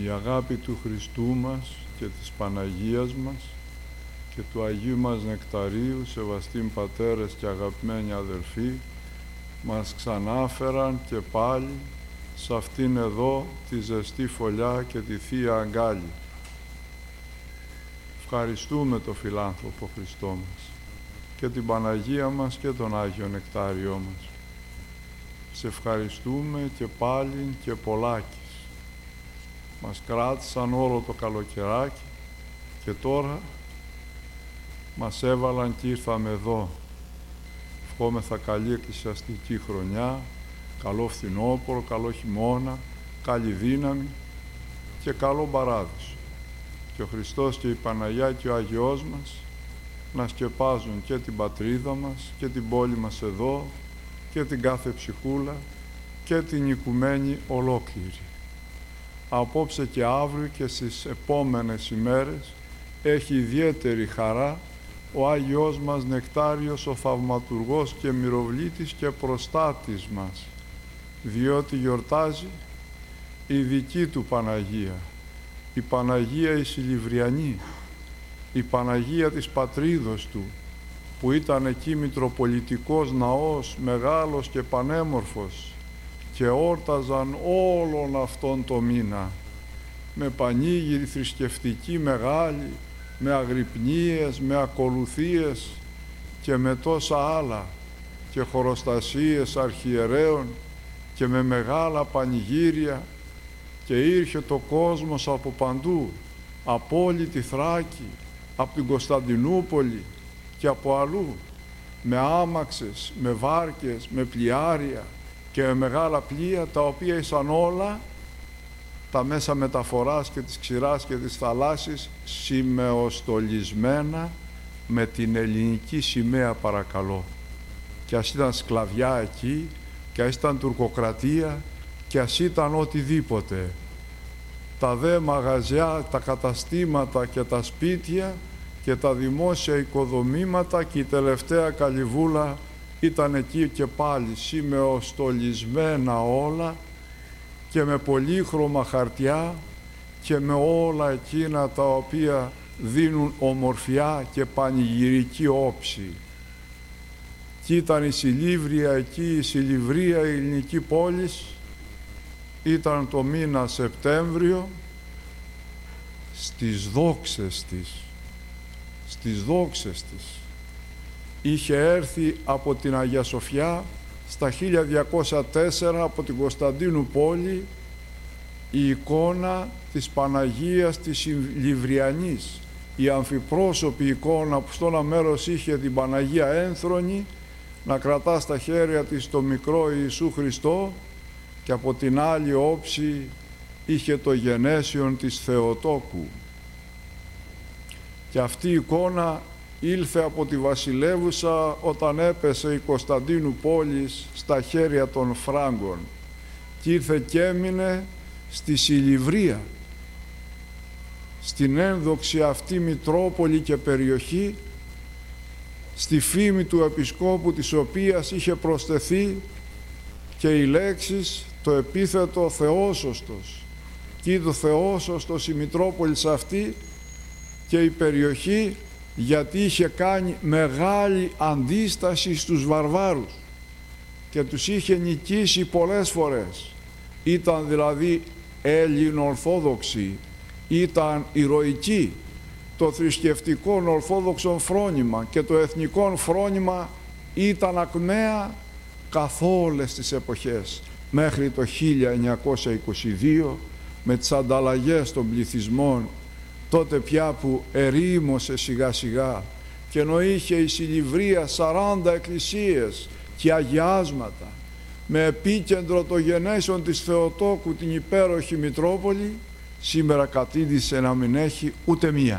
Η αγάπη του Χριστού μας και της Παναγίας μας και του Αγίου μας Νεκταρίου, σεβαστοί πατέρες και αγαπημένοι αδελφοί, μας ξανάφεραν και πάλι σε αυτήν εδώ τη ζεστή φωλιά και τη Θεία Αγκάλη. Ευχαριστούμε το φιλάνθρωπο Χριστό μας και την Παναγία μας και τον Άγιο Νεκτάριό μας. Σε ευχαριστούμε και πάλι και πολλάκις. Μας κράτησαν όλο το καλοκαιράκι και τώρα μας έβαλαν και ήρθαμε εδώ. Ευχόμεθα καλή εκκλησιαστική χρονιά, καλό φθινόπωρο, καλό χειμώνα, καλή δύναμη και καλό παράδεισο. Και ο Χριστός και η Παναγιά και ο Άγιος μας να σκεπάζουν και την πατρίδα μας και την πόλη μας εδώ και την κάθε ψυχούλα και την οικουμένη ολόκληρη. Απόψε και αύριο και στις επόμενες ημέρες έχει ιδιαίτερη χαρά ο Άγιος μας Νεκτάριος, ο θαυματουργός και μυροβλήτης και προστάτης μας, διότι γιορτάζει η δική του Παναγία, η Παναγία η Σιλιβριανή, η Παναγία της πατρίδος του, που ήταν εκεί μητροπολιτικός ναός, μεγάλος και πανέμορφος, και όρταζαν όλον αυτόν το μήνα, με πανήγυρη θρησκευτική μεγάλη, με αγρυπνίες, με ακολουθίες και με τόσα άλλα, και χωροστασίες αρχιερέων και με μεγάλα πανηγύρια, και ήρθε το κόσμος από παντού, από όλη τη Θράκη, από την Κωνσταντινούπολη και από αλλού, με άμαξες, με βάρκες, με πλοιάρια και με μεγάλα πλοία, τα οποία ήσαν όλα τα μέσα μεταφοράς και της ξηράς και της θαλάσσης σημεοστολισμένα με την ελληνική σημαία, παρακαλώ. Και ας ήταν σκλαβιά εκεί, και ας ήταν τουρκοκρατία, και ας ήταν οτιδήποτε. Τα δε μαγαζιά, τα καταστήματα και τα σπίτια και τα δημόσια οικοδομήματα και η τελευταία καλυβούλα ήταν εκεί και πάλι σημεοστολισμένα όλα και με πολύχρωμα χαρτιά και με όλα εκείνα τα οποία δίνουν ομορφιά και πανηγυρική όψη. Και ήταν η Σιλίβρια εκεί, η Σιλιβρία, η ελληνική πόλη, ήταν το μήνα Σεπτέμβριο, στις δόξες της. Είχε έρθει από την Αγία Σοφιά στα 1204 από την Κωνσταντίνου πόλη η εικόνα της Παναγίας της Σιλιβριανής, η αμφιπρόσωπη εικόνα που στο ένα μέρος είχε την Παναγία ένθρονη να κρατά στα χέρια της το μικρό Ιησού Χριστό, και από την άλλη όψη είχε το γενέσιον της Θεοτόκου. Και αυτή η εικόνα ήλθε από τη βασιλεύουσα όταν έπεσε η Κωνσταντίνου πόλης στα χέρια των Φράγκων, και ήρθε και έμεινε στη Σιλιβρία, στην ένδοξη αυτή μητρόπολη και περιοχή, στη φήμη του επισκόπου της οποίας είχε προσθεθεί και οι λέξεις, το επίθετο Θεόσωστος. Και είδε Θεόσωστος η Μητρόπολη αυτή και η περιοχή, γιατί είχε κάνει μεγάλη αντίσταση στους βαρβάρους και τους είχε νικήσει πολλές φορές. Ήταν δηλαδή Έλληνο-Ορθόδοξοι, ήταν ηρωικοί. Το θρησκευτικό ορθόδοξο φρόνημα και το εθνικό φρόνημα ήταν ακμαία καθ' όλες τις εποχές, μέχρι το 1922, με τις ανταλλαγές των πληθυσμών, τότε πια που ερήμωσε σιγά σιγά, και ενώ είχε η Σιλιβρία 40 εκκλησίες και αγιάσματα, με επίκεντρο το γενέσιον της Θεοτόκου την υπέροχη Μητρόπολη, σήμερα κατήντησε να μην έχει ούτε μία.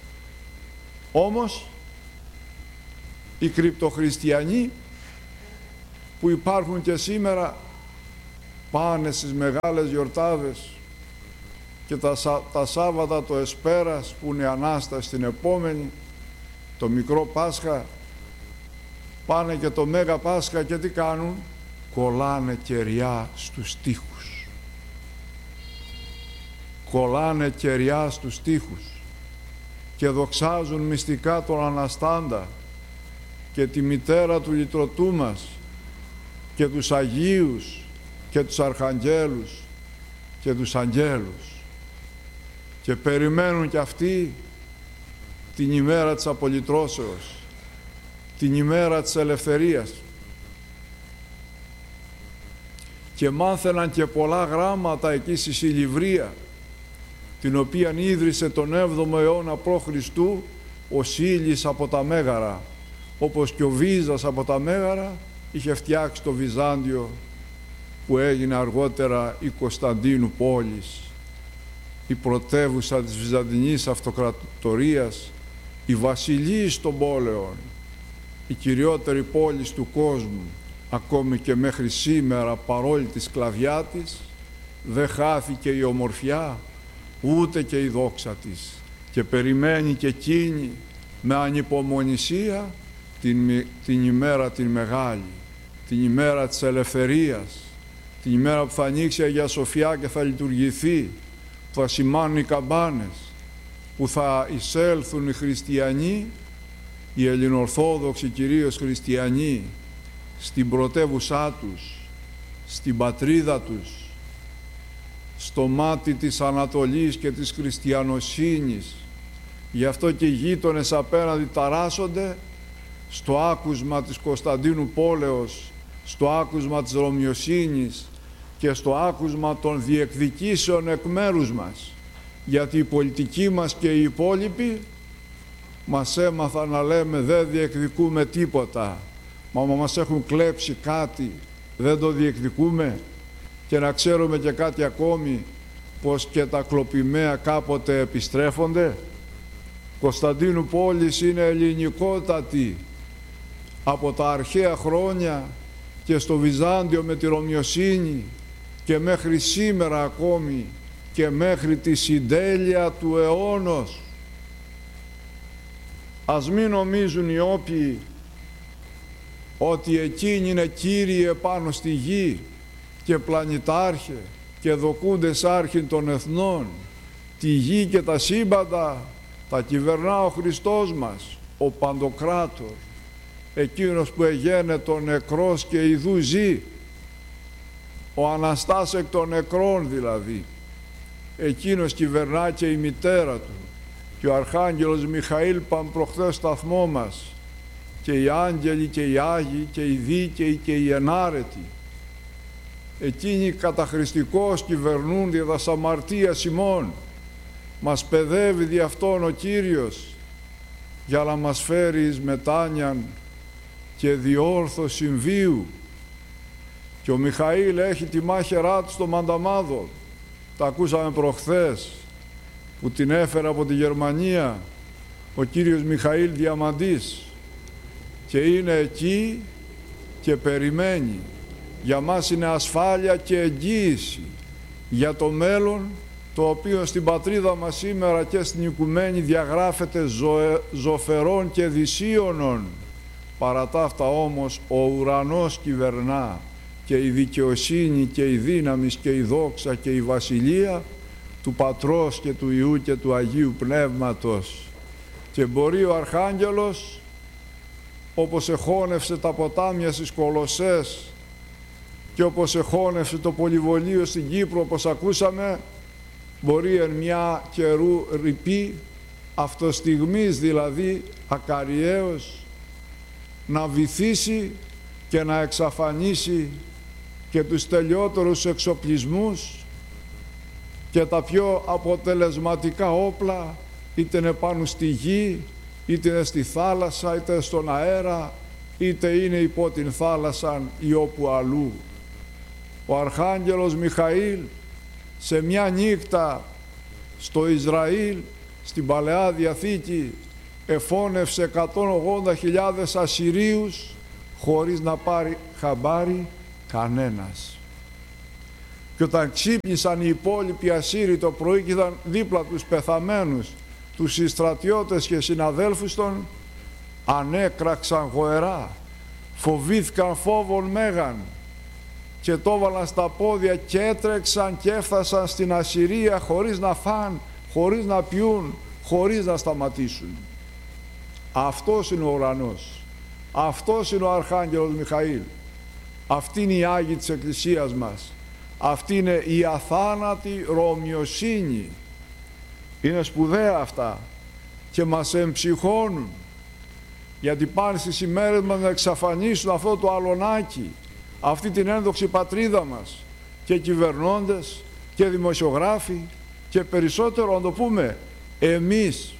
Όμως οι κρυπτοχριστιανοί που υπάρχουν και σήμερα πάνε στις μεγάλες γιορτάδες και τα Σάββατα το Εσπέρας, που είναι Ανάσταση την επόμενη, το Μικρό Πάσχα, πάνε και το Μέγα Πάσχα, και τι κάνουν? Κολλάνε κεριά στους τοίχους. κολλάνε κεριά στους τοίχους και δοξάζουν μυστικά τον Αναστάντα και τη μητέρα του λυτρωτού μας και τους Αγίους και τους Αρχαγγέλους και τους Αγγέλους, και περιμένουν κι αυτοί την ημέρα της απολυτρώσεως, την ημέρα της ελευθερίας, και μάθαιναν και πολλά γράμματα εκεί στη Σιλιβρία, την οποία ίδρυσε τον 7ο αιώνα π.Χ. ο Σίλης από τα Μέγαρα, όπως και ο Βίζας από τα Μέγαρα είχε φτιάξει το Βυζάντιο που έγινε αργότερα η Κωνσταντίνου πόλης, η πρωτεύουσα της Βυζαντινής Αυτοκρατορίας, η βασιλής των πόλεων, η κυριότερη πόλη του κόσμου. Ακόμη και μέχρι σήμερα, παρόλη τη σκλαβιά της, δεν χάθηκε η ομορφιά ούτε και η δόξα της, και περιμένει και εκείνη με ανυπομονησία την ημέρα την μεγάλη, την ημέρα της ελευθερίας, την ημέρα που θα ανοίξει η Αγία Σοφιά και θα λειτουργηθεί, που θα σημάνουν οι καμπάνες, που θα εισέλθουν οι χριστιανοί, οι ελληνοορθόδοξοι κυρίως χριστιανοί, στην πρωτεύουσά τους, στην πατρίδα τους, στο μάτι της Ανατολής και της χριστιανοσύνης. Γι' αυτό και οι γείτονες απέναντι ταράσσονται στο άκουσμα της Κωνσταντίνου πόλεως, στο άκουσμα της Ρωμιοσύνης και στο άκουσμα των διεκδικήσεων εκ μέρους μας, γιατί οι πολιτικοί μας και οι υπόλοιποι μας έμαθαν να λέμε δεν διεκδικούμε τίποτα, μα μας έχουν κλέψει κάτι, δεν το διεκδικούμε. Και να ξέρουμε και κάτι ακόμη, πως και τα κλοπημαία κάποτε επιστρέφονται. Κωνσταντίνου πόλης είναι ελληνικότατη από τα αρχαία χρόνια και στο Βυζάντιο με τη Ρωμιοσύνη και μέχρι σήμερα ακόμη και μέχρι τη συντέλεια του αιώνος. Ας μην νομίζουν οι όποιοι ότι εκείνοι είναι κύριοι επάνω στη γη και πλανητάρχε και δοκούντες άρχιν των εθνών. Τη γη και τα σύμπαντα τα κυβερνά ο Χριστός μας, ο Παντοκράτορ, εκείνος που εγένετο νεκρός και ιδού ζει, ο Αναστάς εκ των νεκρών δηλαδή. Εκείνος κυβερνά και η μητέρα του, και ο Αρχάγγελος Μιχαήλ προχθές σταθμό μας, και οι άγγελοι και οι Άγιοι και οι δίκαιοι και οι ενάρετοι. Εκείνοι καταχρηστικώς κυβερνούν δια τας αμαρτίας ημών. Μας παιδεύει δι' αυτόν ο Κύριος για να μας φέρει εις μετάνοιαν και διόρθωση βίου. Και ο Μιχαήλ έχει τη μάχαιρά του στο Μανταμάδο. Τα ακούσαμε προχθές που την έφερε από τη Γερμανία ο κύριος Μιχαήλ Διαμαντής, και είναι εκεί και περιμένει. Για μας είναι ασφάλεια και εγγύηση για το μέλλον, το οποίο στην πατρίδα μας σήμερα και στην οικουμένη διαγράφεται ζωφερών και δυσίωνων. Παρά τα αυτά όμως ο ουρανός κυβερνά, και η δικαιοσύνη και η δύναμη και η δόξα και η βασιλεία του Πατρός και του Υιού και του Αγίου Πνεύματος. Και μπορεί ο Αρχάγγελος, όπως εχώνευσε τα ποτάμια στις Κολοσσές και όπως εχώνευσε το πολυβολείο στην Κύπρο, όπως ακούσαμε, μπορεί εν μια καιρού ρηπή, αυτοστιγμής δηλαδή, ακαριέως, να βυθίσει και να εξαφανίσει και τους τελειότερους εξοπλισμούς και τα πιο αποτελεσματικά όπλα, είτε είναι πάνω στη γη, είτε είναι στη θάλασσα, είτε στον αέρα, είτε είναι υπό την θάλασσα ή όπου αλλού. Ο Αρχάγγελος Μιχαήλ σε μια νύχτα στο Ισραήλ, στην Παλαιά Διαθήκη, εφώνευσε 180.000 Ασσυρίους χωρίς να πάρει χαμπάρι κανένας. Και όταν ξύπνησαν οι υπόλοιποι Ασσύριοι το πρωί και είδαν δίπλα τους πεθαμένους, τους συστρατιώτες και συναδέλφους των, ανέκραξαν γοερά, φοβήθηκαν φόβον μέγαν και το έβαλαν στα πόδια και έτρεξαν και έφτασαν στην Ασσυρία χωρίς να φαν, χωρίς να πιούν, χωρίς να σταματήσουν. Αυτός είναι ο ουρανός. Αυτός είναι ο Αρχάγγελος Μιχαήλ. Αυτοί είναι οι Άγιοι της Εκκλησίας μας. Αυτή είναι η αθάνατη ρωμιοσύνη. Είναι σπουδαία αυτά και μας εμψυχώνουν, γιατί πάνε στις ημέρες μας να εξαφανίσουν αυτό το αλωνάκι, αυτή την ένδοξη πατρίδα μας, και κυβερνώντες και δημοσιογράφοι και περισσότερο να το πούμε εμείς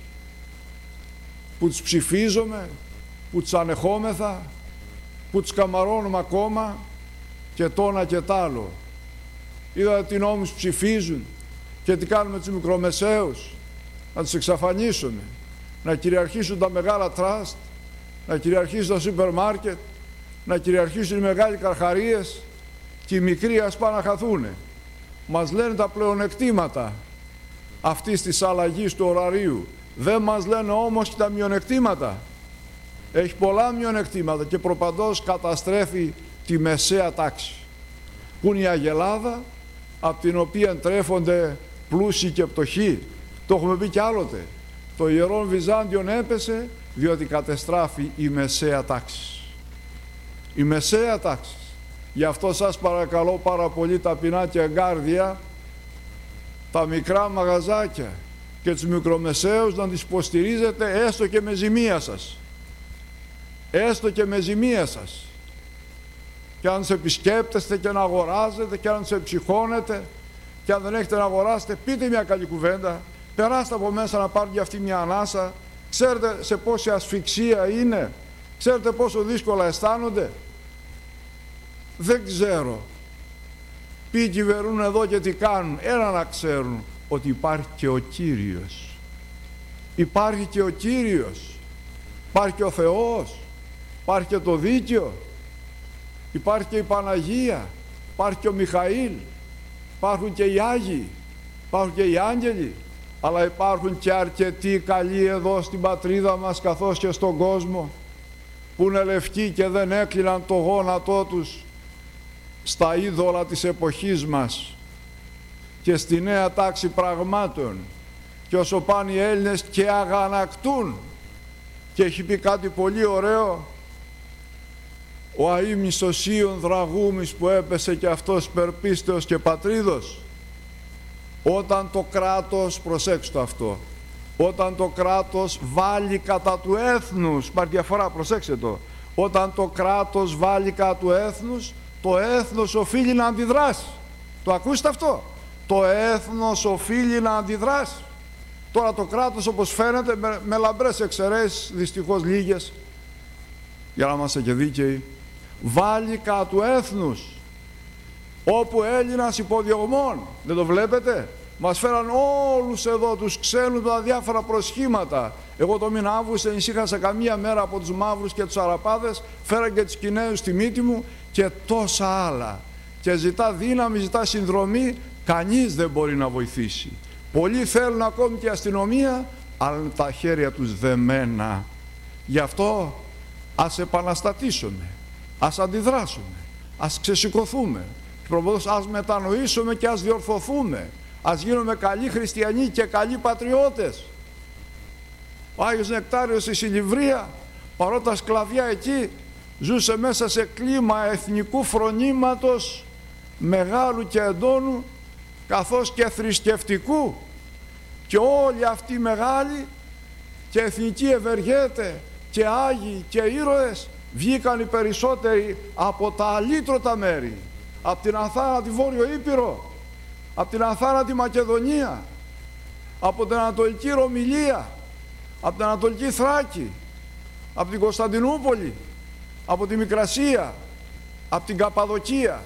που τους ψηφίζουμε, που τους ανεχόμεθα, που τους καμαρώνουμε ακόμα και το ένα και τ' άλλο. Είδατε τι νόμους ψηφίζουν και τι κάνουμε τους μικρομεσαίους, να τους εξαφανίσουμε, να κυριαρχήσουν τα μεγάλα τραστ, να κυριαρχήσουν τα σούπερ μάρκετ, να κυριαρχήσουν οι μεγάλοι καρχαρίες και οι μικροί ας πάνε να χαθούνε. Μας λένε τα πλεονεκτήματα αυτής της αλλαγής του ωραρίου, δεν μας λένε όμως και τα μειονεκτήματα. Έχει πολλά μειονεκτήματα και προπαντός καταστρέφει τη μεσαία τάξη, που είναι η αγελάδα από την οποία τρέφονται πλούσιοι και πτωχοί. Το έχουμε πει κι άλλοτε. Το Ιερόν Βυζάντιον έπεσε διότι κατεστράφει η μεσαία τάξη. Η μεσαία τάξη. Γι' αυτό σας παρακαλώ πάρα πολύ ταπεινά και εγκάρδια τα μικρά μαγαζάκια και τους μικρομεσαίους να τις υποστηρίζετε έστω και με ζημία σας. Έστω και με ζημία σας. Και αν σε επισκέπτεστε και να αγοράζετε και αν σε ψυχώνετε και αν δεν έχετε να αγοράσετε, πείτε μια καλή κουβέντα, περάστε από μέσα να πάρουν για αυτή μια ανάσα. Ξέρετε σε πόση ασφυξία είναι, ξέρετε πόσο δύσκολα αισθάνονται. Δεν ξέρω ποιοι κυβερνούν εδώ και τι κάνουν. Ένα να ξέρουν, ότι υπάρχει και ο Κύριος. Υπάρχει και ο Κύριος. Υπάρχει και ο Θεός. Υπάρχει και το δίκαιο. Υπάρχει και η Παναγία. Υπάρχει και ο Μιχαήλ. Υπάρχουν και οι Άγιοι. Υπάρχουν και οι Άγγελοι. Αλλά υπάρχουν και αρκετοί καλοί εδώ στην πατρίδα μας καθώς και στον κόσμο, που είναι λευκοί και δεν έκλειναν το γόνατό τους στα είδωλα της εποχής μας και στη νέα τάξη πραγμάτων, και όσο πάνε οι Έλληνες και αγανακτούν. Και έχει πει κάτι πολύ ωραίο ο αείμνηστος Ιων Δραγούμης, που έπεσε και αυτός περπίστεως και πατρίδος. Όταν το κράτος, προσέξτε αυτό, όταν το κράτος βάλει κατά του έθνους, υπάρχει διαφορά, προσέξτε το, όταν το κράτος βάλει κατά του έθνους, το έθνος οφείλει να αντιδράσει. Το ακούστε αυτό, το έθνος οφείλει να αντιδράσει. Τώρα το κράτος, όπως φαίνεται, με λαμπρές εξαιρέσεις, δυστυχώς λίγες, για να είμαστε και δίκαιοι, βάλει κατά του έθνους, όπου Έλληνας υποδιωγμών, δεν το βλέπετε, μας φέραν όλους εδώ τους ξένους τα διάφορα προσχήματα. Εγώ το μήνα Αύγουστο ησύχασα καμία μέρα από τους μαύρους και τους Αραπάδες, φέραν και τους Κινέζους στη μύτη μου και τόσα άλλα. Και ζητά δύναμη, ζητά συνδρομή, κανείς δεν μπορεί να βοηθήσει. Πολλοί θέλουν ακόμη και αστυνομία, αλλά είναι τα χέρια τους δεμένα. Γι' αυτό ας επαναστατήσουμε, ας αντιδράσουμε, ας ξεσηκωθούμε. Προποδός ας μετανοήσουμε και ας διορθωθούμε. Ας γίνουμε καλοί χριστιανοί και καλοί πατριώτες. Ο Άγιος Νεκτάριος στη Σιλιβρία, παρότι τα σκλαβιά εκεί ζούσε μέσα σε κλίμα εθνικού φρονήματος μεγάλου και εντόνου, καθώς και θρησκευτικού, και όλοι αυτοί οι μεγάλοι και εθνικοί ευεργέτες και Άγιοι και ήρωες βγήκαν οι περισσότεροι από τα αλήτρωτα μέρη, από την αθάνατη Βόρειο Ήπειρο, από την αθάνατη Μακεδονία, από την Ανατολική Ρωμυλία, από την Ανατολική Θράκη, από την Κωνσταντινούπολη, από τη Μικρασία, από την Καπαδοκία,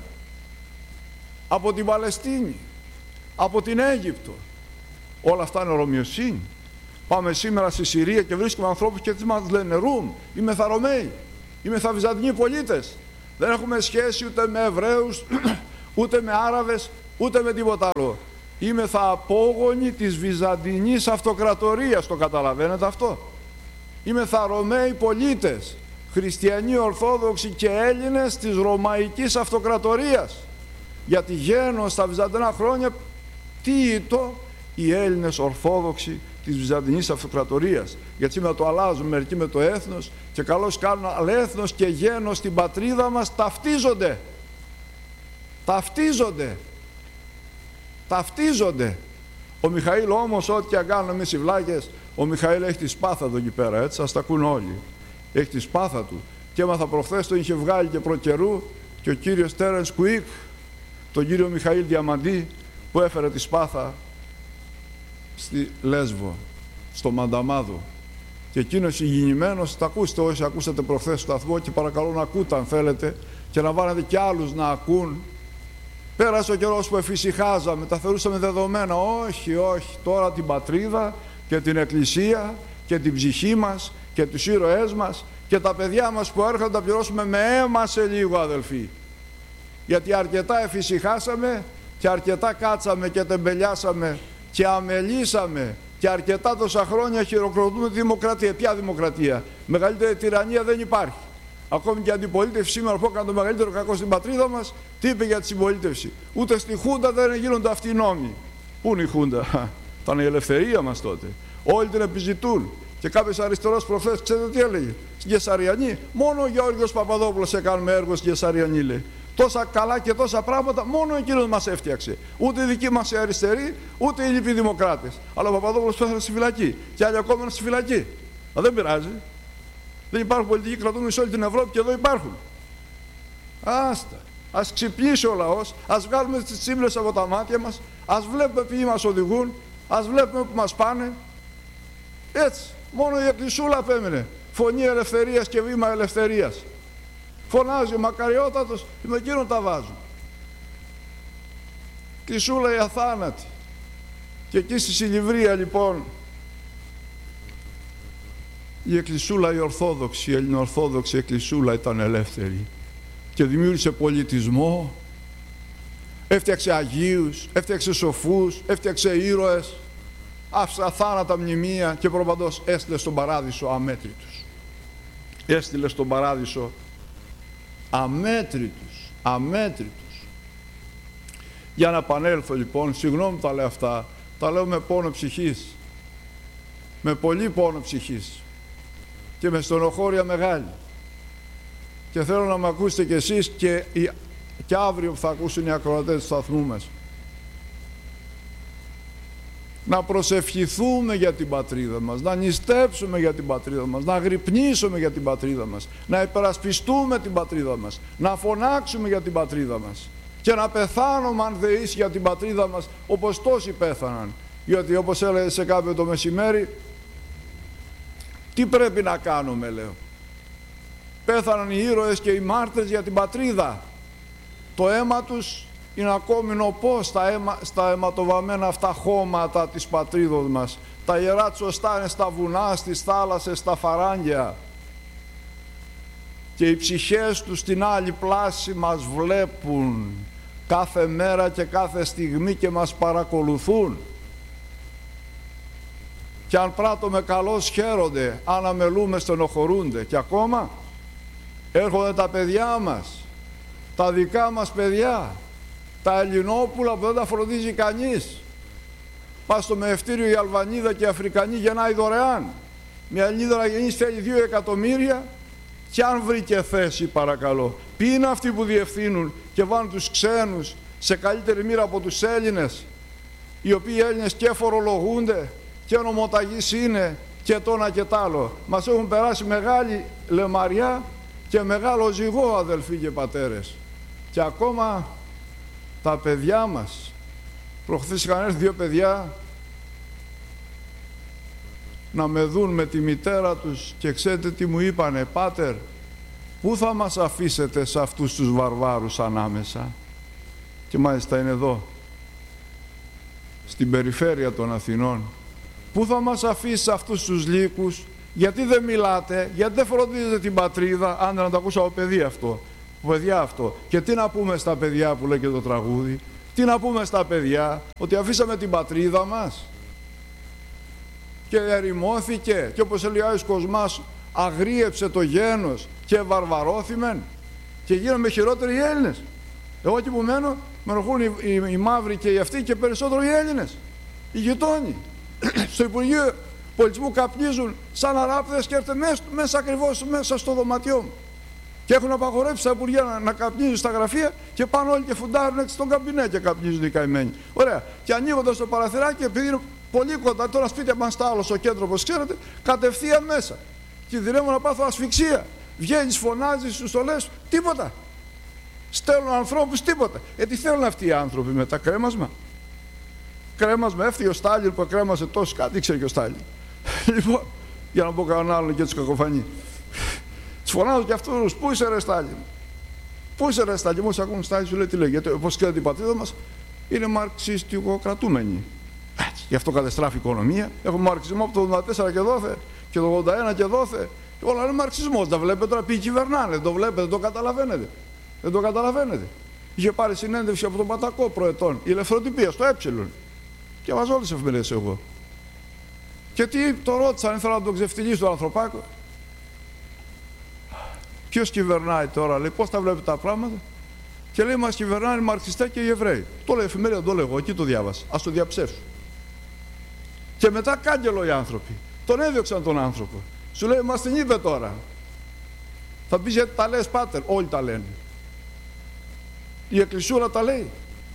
από την Παλαιστίνη, από την Αίγυπτο. Όλα αυτά είναι ρωμιοσύνη. Πάμε σήμερα στη Συρία και βρίσκουμε ανθρώπους και τι μας λένε? Ρουμ, είμαι θα Ρωμαίοι, είμαι θα Βυζαντινοί πολίτες. Δεν έχουμε σχέση ούτε με Εβραίους, ούτε με Άραβες, ούτε με τίποτα άλλο. Είμαι θα απόγονοι της Βυζαντινής Αυτοκρατορίας, το καταλαβαίνετε αυτό? Είμαι θα Ρωμαίοι πολίτες, χριστιανοί Ορθόδοξοι και Έλληνες της Ρωμαϊκής Αυτοκρατορίας. Γιατί γένος στα Βυζαντινά χρόνια τι ήτο? Οι Έλληνες Ορθόδοξοι της Βυζαντινής Αυτοκρατορίας. Γιατί σήμερα το αλλάζουν μερικοί με το έθνος και καλώς κάνουν, αλλά έθνος και γένος στην πατρίδα μας ταυτίζονται. Ταυτίζονται. Ο Μιχαήλ όμως, ό,τι και αν κάνουμε εμείς οι βλάκες, ο Μιχαήλ έχει τη σπάθα του εκεί πέρα, έτσι, ας τα ακούν όλοι. Έχει τη σπάθα του. Και έμαθα προχθές, τον είχε βγάλει και προκαιρού και ο κύριος Τέρενς Κουίκ, τον κύριο Μιχαήλ Διαμαντή, που έφερε τη σπάθα στη Λέσβο, στο Μανταμάδο. Και εκείνος ηγηνημένος, τα ακούστε όσοι ακούσατε προχθές στο σταθμό και παρακαλώ να ακούτε αν θέλετε και να βάλετε και άλλους να ακούν. Πέρασε ο καιρός που εφησυχάζαμε, τα θεωρούσαμε δεδομένα. Όχι, τώρα την πατρίδα και την εκκλησία και την ψυχή μας και τους ήρωές μας και τα παιδιά μας που έρχονται τα πληρώσουμε με αίμα σε λίγο, αδελφοί. Γιατί αρκετά εφησυχάσαμε και αρκετά κάτσαμε και τεμπελιάσαμε και αμελήσαμε και αρκετά τόσα χρόνια χειροκροτούμε τη δημοκρατία. Ποια δημοκρατία? Μεγαλύτερη τυραννία δεν υπάρχει. Ακόμη και η αντιπολίτευση σήμερα που έκανε το μεγαλύτερο κακό στην πατρίδα μας, τι είπε για τη συμπολίτευση? Ούτε στη Χούντα δεν γίνονται αυτοί οι νόμοι. Πού είναι η Χούντα? Ήταν η ελευθερία μας τότε. Όλοι την επιζητούν. Και κάποιος αριστερός προχθές, ξέρετε τι έλεγε? Στην Κεσαριανή, μόνο ο Γεώργιος Παπαδόπουλος έκαναμε έργο στην Κεσαριανή, λέει. Τόσα καλά και τόσα πράγματα, μόνο εκείνος μας έφτιαξε. Ούτε οι δικοί μας οι αριστεροί, ούτε οι λοιποί δημοκράτες. Αλλά ο Παπαδόπουλος πέθανε στη φυλακή. Και άλλοι ακόμα στη φυλακή. Αλλά δεν πειράζει. Δεν υπάρχουν πολιτικοί κρατούμενοι σε όλη την Ευρώπη και εδώ υπάρχουν. Άστα. Ας ξυπνήσει ο λαός, ας βγάλουμε τις τσίμπλες από τα μάτια μας, ας βλέπουμε ποιοι μας οδηγούν, ας βλέπουμε που μας πάνε. Έτσι. Μόνο η εκκλησούλα απέμεινε. Φωνή ελευθερίας και βήμα ελευθερίας. Φωνάζει ο μακαριότατος, με εκείνον τα βάζουν. Εκκλησούλα η αθάνατη. Και εκεί στη Σιλιβρία λοιπόν, η εκκλησούλα η Ορθόδοξη, η Ελληνοορθόδοξη εκκλησούλα ήταν ελεύθερη και δημιούργησε πολιτισμό, έφτιαξε Αγίους, έφτιαξε σοφούς, έφτιαξε ήρωες, άφησε αθάνατα μνημεία και προπαντός έστειλε στον παράδεισο αμέτρητους. Έστειλε στον παράδεισο αμέτρητους. Για να επανέλθω λοιπόν, συγγνώμη τα λέω αυτά, τα λέω με πόνο ψυχής, με πολύ πόνο ψυχής και με στενοχώρια μεγάλη. Και θέλω να με ακούσετε κι εσείς και αύριο που θα ακούσουν οι ακροατές του σταθμού μας. Να προσευχηθούμε για την πατρίδα μας, να νηστέψουμε για την πατρίδα μας, να αγρυπνήσουμε για την πατρίδα μας, να υπερασπιστούμε την πατρίδα μας, να φωνάξουμε για την πατρίδα μας και να πεθάνουμε αν δεείς για την πατρίδα μας όπως τόσοι πέθαναν. Γιατί όπως έλεγε σε κάποιο το μεσημέρι, τι πρέπει να κάνουμε, λέω? Πέθαναν οι ήρωες και οι μάρτυρες για την πατρίδα. Το αίμα τους είναι ακόμη νοπό στα αιματοβαμμένα αυτά χώματα της πατρίδος μας. Τα ιερά τσοστά είναι στα βουνά, στις θάλασσες, στα φαράγγια. Και οι ψυχές τους στην άλλη πλάση μας βλέπουν κάθε μέρα και κάθε στιγμή και μας παρακολουθούν. Και αν πράττουμε καλώς χαίρονται, αν αμελούμε στενοχωρούνται. Και ακόμα έρχονται τα παιδιά μας, τα δικά μας παιδιά, τα Ελληνόπουλα που δεν τα φροντίζει κανείς. Πας στο μεευτήριο η Αλβανίδα και η Αφρικανή γεννάει δωρεάν. Μια Ελληνίδα να γεννήσει θέλει 2 εκατομμύρια και αν βρήκε θέση παρακαλώ. Ποιοι είναι αυτοί που διευθύνουν και βάλουν τους ξένους σε καλύτερη μοίρα από τους Έλληνες, οι οποίοι Έλληνες και φορολογούνται και νομοταγείς είναι και το ένα και τ' άλλο. Μας έχουν περάσει μεγάλη λεμαριά και μεγάλο ζυγό, αδελφοί και πατέρες. Και ακόμα τα παιδιά μας, προχθές είχαν έρθει 2 παιδιά να με δουν με τη μητέρα τους και ξέρετε τι μου είπανε? Πάτερ, πού θα μας αφήσετε σε αυτούς τους βαρβάρους ανάμεσα? Και μάλιστα είναι εδώ, στην περιφέρεια των Αθηνών. Πού θα μας αφήσει αυτούς τους λύκους? Γιατί δεν μιλάτε, γιατί δεν φροντίζετε την πατρίδα? Αν να το ακούσω από παιδιά αυτό. Και τι να πούμε στα παιδιά που λέει και το τραγούδι? Τι να πούμε στα παιδιά? Ότι αφήσαμε την πατρίδα μας και ερημώθηκε και όπως έλεγε ο Άγιος Κοσμάς, αγρίεψε το γένος και βαρβαρώθημεν και γίναμε χειρότεροι οι Έλληνες. Εγώ εκεί που μένω, με ενοχλούν οι μαύροι και οι αυτοί και περισσότερο οι Έλληνες, οι γειτόνοι. Στο Υπουργείο Πολιτισμού καπνίζουν σαν αράπηδες και έρθουν μέσα ακριβώς μέσα στο δωματιό μου. Και έχουν απαγορεύσει στα Υπουργεία να καπνίζουν στα γραφεία και πάνε όλοι και φουντάρουν έτσι στον καμπινέ και καπνίζουν οι καημένοι. Ωραία. Και ανοίγοντας το παραθυράκι, επειδή είναι πολύ κοντά, τώρα σπίτια μας στα άλλο στο κέντρο, όπως ξέρετε, κατευθείαν μέσα. Κινδυνεύω να πάθω ασφυξία. Βγαίνεις, φωνάζεις, τους το λες, τίποτα. Στέλνουν ανθρώπους, τίποτα. Τι θέλουν αυτοί οι άνθρωποι μετά, κρέμασμα. Κρέμασμα, έφτιαξε ο Στάλιν που κρέμασε τόσο κάτι, ήξερε και ο Στάλιν. Λοιπόν, για να πω κανέναν άλλον και τους κακοφανεί. Τους φωνάζω και αυτούς, πού είσαι ρε Στάλιν. Πού είσαι ρε Στάλιν, μόλις ακούν Στάλιν σου λέει τι λέει, γιατί όπως ξέρετε η πατρίδα μας είναι μαρξιστικοκρατούμενη. Γι' αυτό κατεστράφει η οικονομία. Έχουμε μαρξισμό από το 1984 και δόθε και το 1981 και δόθε. Όλα είναι μαρξισμός. Τα βλέπετε τώρα ποιοι κυβερνάνε. Δεν το βλέπετε, δεν το καταλαβαίνετε. Δεν το καταλαβαίνετε. Είχε πάρει συνέντευξη από τον Πατακό προετών, η Ελευθεροτυπία στο Ε. Και βάζω όλες τις εφημερίδες εγώ. Και τι το ρώτησαν, ήθελα να τον ξεφτυλίσει τον ανθρωπάκο. Ποιος κυβερνάει τώρα, λέει, πώς τα βλέπετε τα πράγματα. Και λέει, μας κυβερνάνε οι μαρξιστές και οι Εβραίοι. Το λέει εφημερίδα, το λέω εγώ, εκεί το διάβασα. Ας το διαψεύσω. Και μετά κάγκελο οι άνθρωποι. Τον έδιωξαν τον άνθρωπο. Σου λέει, μας την είπε τώρα. Θα πεις γιατί τα λες, πάτερ. Όλοι τα λένε. Η Εκκλησούρα τα λέει. Η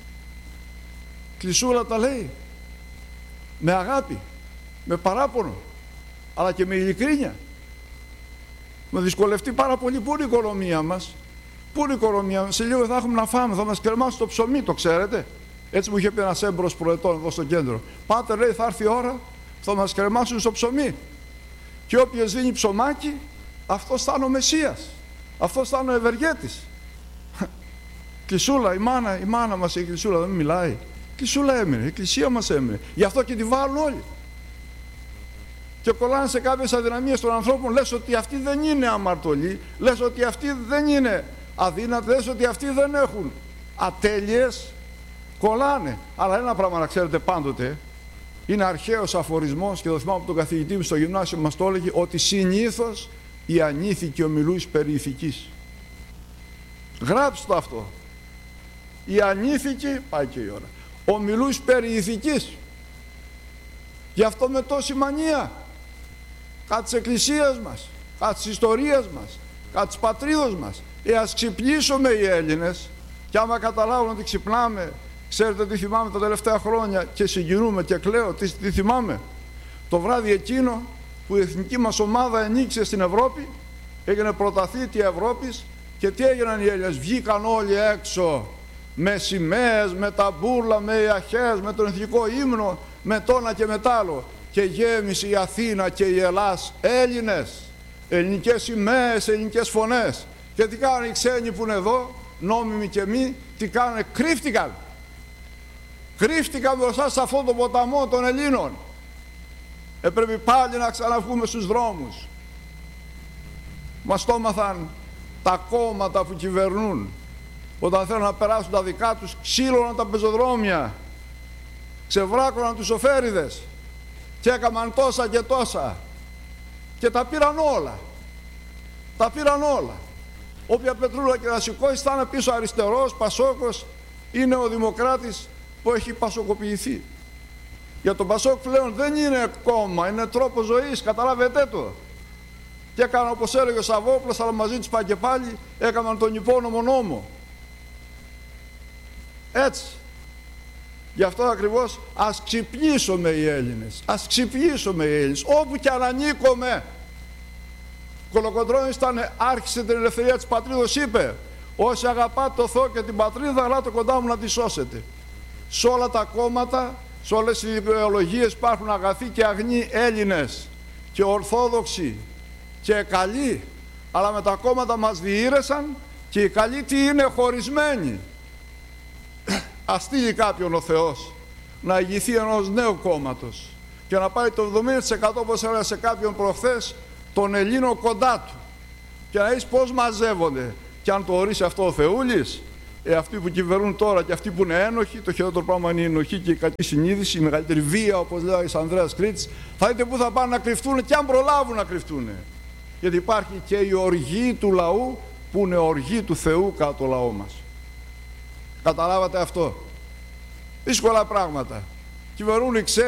Εκκλησούρα τα λέει. Με αγάπη, με παράπονο, αλλά και με ειλικρίνεια. Με δυσκολευτεί πάρα πολύ. Πού είναι η οικονομία μας. Πού είναι η οικονομία μας. Σε λίγο θα έχουμε να φάμε, θα μας κρεμάσουν το ψωμί, το ξέρετε. Έτσι μου είχε πει ένας έμπορος προετών εδώ στο κέντρο. Πάτερ, λέει, θα έρθει η ώρα, θα μας κρεμάσουν στο ψωμί. Και όποιος δίνει ψωμάκι, αυτός θα είναι ο Μεσσίας. Αυτός θα είναι ο ευεργέτης. Κλεισούλα, η μάνα μας, η Κλεισούλα δεν μιλάει. Η Κλεισούλα έμεινε, η Εκκλησία μας έμεινε. Γι' αυτό και τη βάλουν όλοι. Και κολλάνε σε κάποιες αδυναμίες των ανθρώπων, λες ότι αυτοί δεν είναι αμαρτωλοί, λες ότι αυτοί δεν είναι αδύνατοι, λες ότι αυτοί δεν έχουν ατέλειες. Κολλάνε. Αλλά ένα πράγμα να ξέρετε πάντοτε, είναι αρχαίος αφορισμός και το θυμάμαι από τον καθηγητή μου στο γυμνάσιο μας το έλεγε, ότι συνήθως οι ανήθικοι ομιλούν περί ηθικής. Γράψτε το αυτό. Οι ανήθικοι, πάει και η ώρα, ομιλούν περί ηθικής. Γι' αυτό με τόση μανία κατά της Εκκλησίας μας, κατά της ιστορίας μας, κατά της πατρίδος μας. Ας ξυπνήσουμε οι Έλληνες, και άμα καταλάβουν ότι ξυπνάμε, ξέρετε τι θυμάμαι τα τελευταία χρόνια και συγκινούμε και κλαίω, τι θυμάμαι. Το βράδυ εκείνο που η εθνική μας ομάδα ενίκησε στην Ευρώπη, έγινε πρωταθλήτρια Ευρώπης, και τι έγιναν οι Έλληνες, βγήκαν όλοι έξω με σημαίες, με ταμπούρλα, με ιαχές, με τον εθνικό ύμνο, με το ένα και με τ' άλλο, και γέμισε η Αθήνα και η Ελλάς Έλληνες, ελληνικές σημαίες, ελληνικές φωνές. Και τι κάνουν οι ξένοι που είναι εδώ, νόμιμοι και μη, τι κάνουν, κρύφτηκαν. Κρύφτηκαν μπροστά σε αυτόν τον ποταμό των Ελλήνων. Πρέπει πάλι να ξαναβγούμε στους δρόμους. Μας το έμαθαν τα κόμματα που κυβερνούν. Όταν θέλουν να περάσουν τα δικά τους, ξύλωναν τα πεζοδρόμια, ξεβράκωναν τους σοφέριδες και έκαναν τόσα και τόσα και τα πήραν όλα. Τα πήραν όλα. Όποια πετρούλα και να σηκώσει θα είναι πίσω αριστερός, Πασόκος ή Νεοδημοκράτης που έχει πασοκοποιηθεί. Για τον Πασόκ πλέον δεν είναι κόμμα, είναι τρόπο ζωής, καταλάβετε το. Και έκαναν όπως έλεγε ο Σαββόπουλος, αλλά μαζί τους πάει και πάλι, έκαναν τον υπόνομο νόμο. Έτσι. Γι' αυτό ακριβώς ας ξυπνήσουμε οι Έλληνες. Ας ξυπνήσουμε οι Έλληνες. Όπου και αν ανήκουμε. Κολοκοντρώνης άρχισε την ελευθερία της πατρίδος, είπε, όσοι αγαπάτε το Θεό και την πατρίδα, ελάτε κοντά μου να τη σώσετε. Σε όλα τα κόμματα, σε όλες τις ιδεολογίες υπάρχουν αγαθοί και αγνοί Έλληνες και ορθόδοξοι και καλοί, αλλά με τα κόμματα μας διήρεσαν και οι καλοί τι είναι, χωρισμένοι. Ας στείλει κάποιον ο Θεός να ηγηθεί ενός νέου κόμματος και να πάρει το 70% όπως έλεγα σε κάποιον προχθές των Ελλήνων κοντά του και να δεις πώς μαζεύονται. Και αν το ορίσει αυτό ο Θεούλης, αυτοί που κυβερνούν τώρα και αυτοί που είναι ένοχοι, το χειρότερο πράγμα είναι η ενοχή και η κακή συνείδηση, η μεγαλύτερη βία, όπως λέει ο Ανδρέας Κρήτης, θα δείτε πού θα πάνε να κρυφτούν και αν προλάβουν να κρυφτούν. Γιατί υπάρχει και η οργή του λαού που είναι οργή του Θεού κατά το λαό μας. Καταλάβατε αυτό? Δύσκολα πράγματα. Κυβερνούν οι ξένοι.